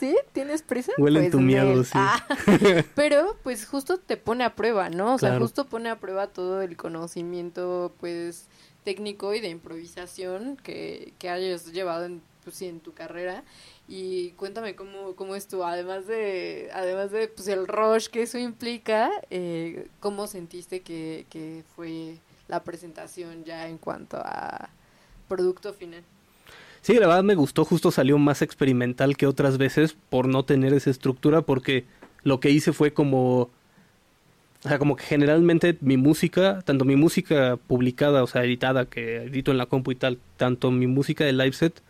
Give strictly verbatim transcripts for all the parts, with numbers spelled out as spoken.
¿Sí? ¿Tienes prisa? Huele Pues entumiado, Nel. sí. Ah, pero pues justo te pone a prueba, ¿no? O sea, Claro. justo pone a prueba todo el conocimiento, pues, técnico y de improvisación que, que hayas llevado en, pues, sí, en tu carrera. Y cuéntame cómo, cómo estuvo, además de, además de pues el rush que eso implica, eh, ¿cómo sentiste que, que fue la presentación ya en cuanto a producto final? Sí, la verdad me gustó, justo salió más experimental que otras veces por no tener esa estructura, porque lo que hice fue como, o sea, como que generalmente mi música, tanto mi música publicada, o sea, editada, que edito en la compu y tal, tanto mi música de live set,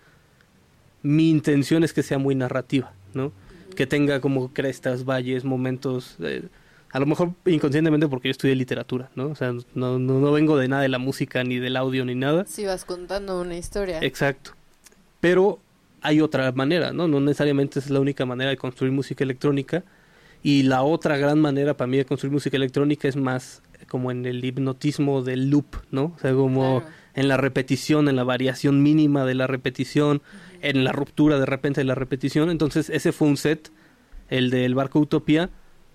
mi intención es que sea muy narrativa, ¿no? Uh-huh. Que tenga como crestas, valles, momentos, eh, a lo mejor inconscientemente porque yo estudié literatura, ¿no? O sea, no, no, no vengo de nada de la música, ni del audio, ni nada. Sí, vas contando una historia. Exacto. Pero hay otra manera, ¿no? No necesariamente es la única manera de construir música electrónica. Y la otra gran manera para mí de construir música electrónica es más como en el hipnotismo del loop, ¿no? O sea, como claro. En la repetición, en la variación mínima de la repetición, uh-huh. En la ruptura de repente de la repetición. Entonces ese fue un set, el del Barco Utopía,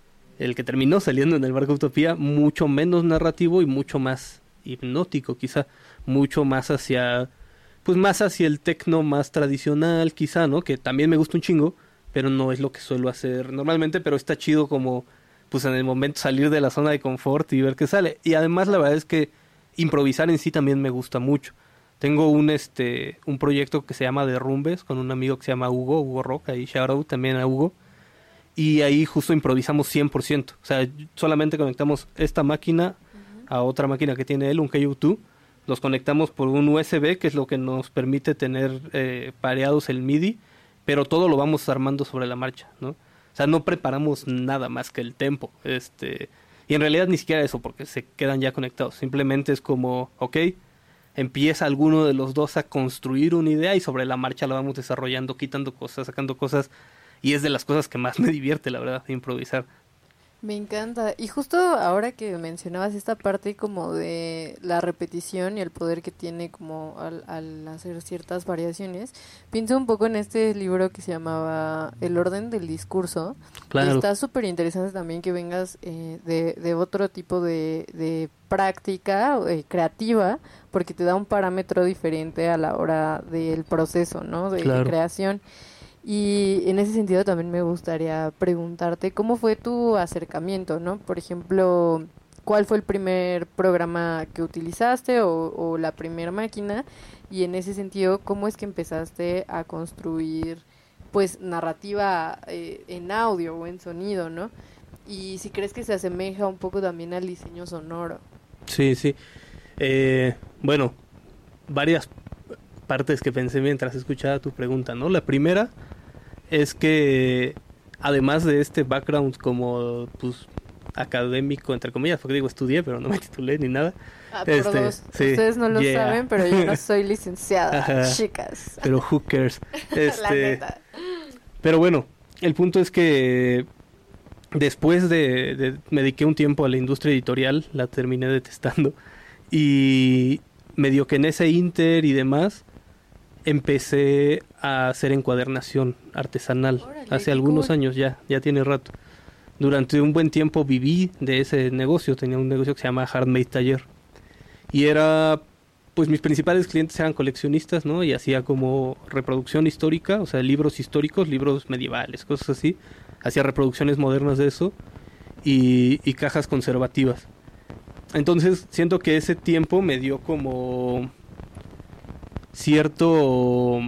el que terminó saliendo en el Barco Utopía, mucho menos narrativo y mucho más hipnótico, quizá, mucho más hacia... pues más hacia el techno más tradicional, quizá, ¿no? Que también me gusta un chingo, pero no es lo que suelo hacer normalmente, pero está chido como, pues en el momento salir de la zona de confort y ver qué sale. Y además la verdad es que improvisar en sí también me gusta mucho. Tengo un este un proyecto que se llama Derrumbes con un amigo que se llama Hugo, Hugo Roca, y shout out también a Hugo. Y ahí justo improvisamos cien por ciento. O sea, solamente conectamos esta máquina uh-huh. a otra máquina que tiene él, un K U dos. Los conectamos por un U S B, que es lo que nos permite tener eh, pareados el M I D I, pero todo lo vamos armando sobre la marcha, ¿no? O sea, no preparamos nada más que el tempo. Este, y en realidad ni siquiera eso, porque se quedan ya conectados. Simplemente es como, ok, empieza alguno de los dos a construir una idea y sobre la marcha la vamos desarrollando, quitando cosas, sacando cosas. Y es de las cosas que más me divierte, la verdad, improvisar. Me encanta. Y justo ahora que mencionabas esta parte como de la repetición y el poder que tiene como al, al hacer ciertas variaciones, pienso un poco en este libro que se llamaba El orden del discurso. Claro. Y está súper interesante también que vengas eh, de, de otro tipo de, de práctica eh, creativa, porque te da un parámetro diferente a la hora del proceso, ¿no? De, claro. de creación. Y en ese sentido también me gustaría preguntarte cómo fue tu acercamiento, ¿no? Por ejemplo, ¿cuál fue el primer programa que utilizaste o, o la primera máquina? Y en ese sentido, ¿cómo es que empezaste a construir, pues, narrativa eh, en audio o en sonido, ¿no? Y si crees que se asemeja un poco también al diseño sonoro. Sí, sí. Eh, bueno, varias partes que pensé mientras escuchaba tu pregunta, ¿no? La primera es que además de este background como pues académico entre comillas, porque digo estudié pero no me titulé ni nada. Ah, por este, dos. Sí, ustedes no lo yeah. saben, pero yo no soy licenciada, Ajá, chicas. Pero who cares. Este, La neta. Pero bueno, el punto es que después de, de me dediqué un tiempo a la industria editorial, la terminé detestando y medio que en ese inter y demás empecé a hacer encuadernación artesanal. Órale, hace algunos cool. años ya, ya tiene rato. Durante un buen tiempo viví de ese negocio, tenía un negocio que se llama Handmade Taller. Y era, pues mis principales clientes eran coleccionistas, ¿no? Y hacía como reproducción histórica, o sea, libros históricos, libros medievales, cosas así. Hacía reproducciones modernas de eso y, y cajas conservativas. Entonces siento que ese tiempo me dio como cierto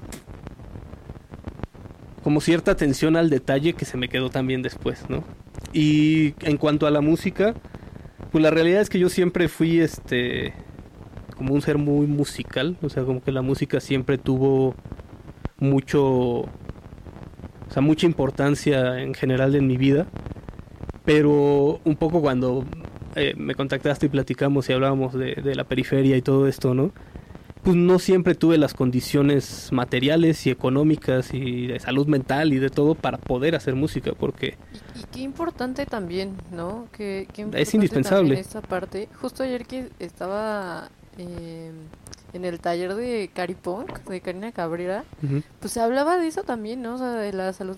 como cierta atención al detalle que se me quedó también después, ¿no? Y en cuanto a la música, pues la realidad es que yo siempre fui este como un ser muy musical, o sea, como que la música siempre tuvo mucho, o sea, mucha importancia en general en mi vida, pero un poco cuando eh, me contactaste y platicamos y hablábamos de, de la periferia y todo esto, ¿no? Pues no siempre tuve las condiciones materiales y económicas y de salud mental y de todo para poder hacer música, porque... Y, y qué importante también, ¿no? Que, qué importante es indispensable. Esta parte. Justo ayer que estaba eh, en el taller de Cari Punk, de Karina Cabrera, uh-huh. pues se hablaba de eso también, ¿no? O sea, de la salud